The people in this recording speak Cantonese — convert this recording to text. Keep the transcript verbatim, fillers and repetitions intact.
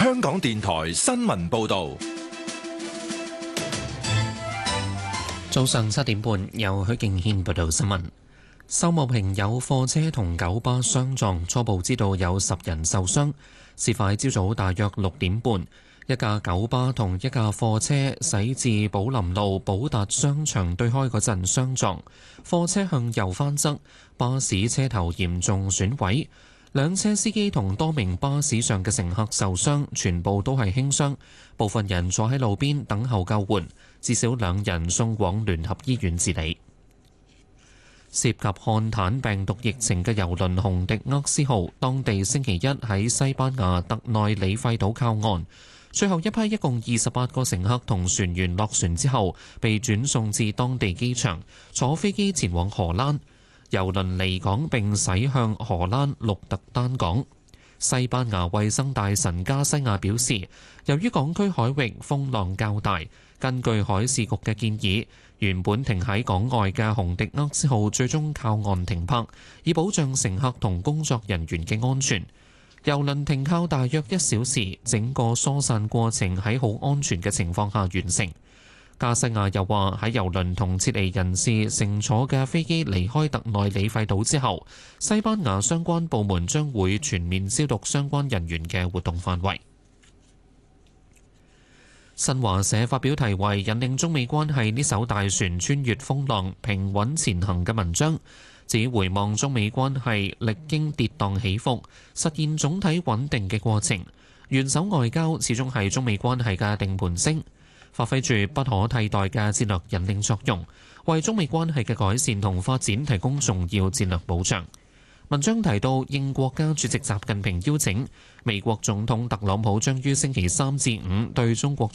香港電台新聞報道。 早上七點半，由許敬軒報道新聞。秀茂坪有貨車同九巴相撞，初步知道有十人受傷。事發喺朝早大約六點半，一架九巴同一架貨車駛至寶林路寶達商場對開嗰陣相撞，貨車向右翻側，巴士車頭嚴重損毀，兩車司機同多名巴士上嘅乘客受傷，全部都係輕傷，部分人坐喺路邊等候救援，至少兩人送往聯合醫院治理。涉及漢坦病毒疫情嘅郵輪紅迪厄斯號，當地星期一喺西班牙特內里費島靠岸，最後一批一共二十八個乘客同船員落船之後，被轉送至當地機場，坐飛機前往荷蘭。郵輪離港並駛向荷蘭鹿特丹港。西班牙衛生大臣加西亞表示，由於港區海域風浪較大，根據海事局嘅建議，原本停喺港外嘅紅迪厄斯號最終靠岸停泊，以保障乘客同工作人員嘅安全。郵輪停靠大約一小時，整個疏散過程喺好安全嘅情況下完成。加西亞又話，喺郵輪同撤離人士乘坐嘅飛機離開特內里費島之後，西班牙相關部門將會全面消毒相關人員嘅活動範圍。新華社發表題為《引領中美關係呢艘大船穿越風浪，平穩前行》嘅文章，指回望中美關係歷經跌宕起伏，實現總體穩定嘅過程，元首外交始終係中美關係嘅定盤星，發揮住不可替代嘅戰略引領作用，為中美關係嘅改善同發展提供重要戰略保障。文章提到，應國家主席習近平邀請，美國總統特朗普將於星期三至五對中國